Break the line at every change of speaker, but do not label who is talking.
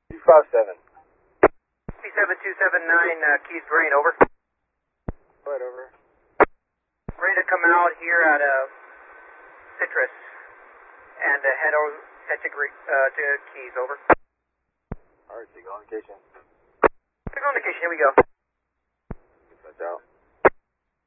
257.
C7279, Keys Green, over.
Right, over.
Ready to come out here at Citrus and head to Keys, over.
Alright, signal indication.
Signal indication, here we go.
That's out.